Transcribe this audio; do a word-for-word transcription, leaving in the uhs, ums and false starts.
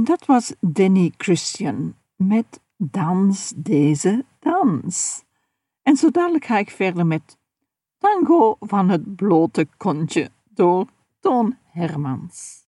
Dat was Danny Christian met Dans deze dans. En zo dadelijk ga ik verder met Tango van het blote kontje door Toon Hermans.